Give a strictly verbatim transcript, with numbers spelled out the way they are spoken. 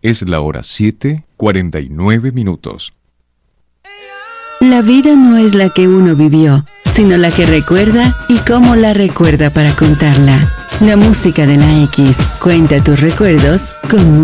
Es la hora siete, cuarenta y nueve minutos. La vida no es la que uno vivió, sino la que recuerda y cómo la recuerda para contarla. La música de la X cuenta tus recuerdos con